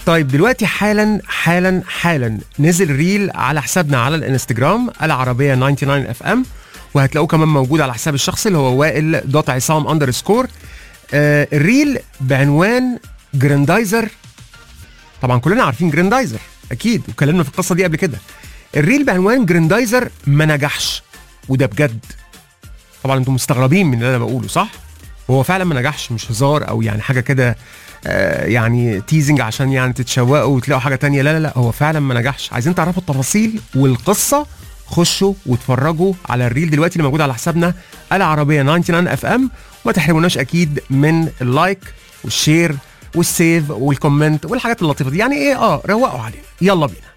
طيب دلوقتي حالا نزل ريل على حسابنا على الانستجرام العربية 99 اف ام، وهتلاقوه كمان موجود على حساب الشخصي اللي هو وائل.عصام_. الريل بعنوان جراندايزر. طبعا كلنا عارفين جراندايزر اكيد، وكلمنا في القصة دي قبل كده. الريل بعنوان جراندايزر ما نجحش، وده بجد. طبعا انتم مستغربين من اللي انا بقوله، صح؟ هو فعلا ما نجحش، مش هزار او يعني حاجة كده يعني تيزنج عشان يعني تتشوقوا وتلاقوا حاجة تانية. لا، هو فعلا ما نجحش. عايزين تعرفوا التفاصيل والقصة؟ خشوا واتفرجوا على الريل دلوقتي اللي موجود على حسابنا العربية 99 اف ام، وما تحرموناش اكيد من اللايك والشير والسيف والكومنت والحاجات اللطيفة دي. يعني ايه روقوا علينا. يلا بينا.